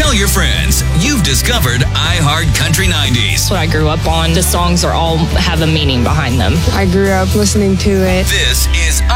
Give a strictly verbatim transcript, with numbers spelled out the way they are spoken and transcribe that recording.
Tell your friends you've discovered iHeart Country nineties. That's what I grew up on. The songs are all have a meaning behind them. I grew up listening to it. This is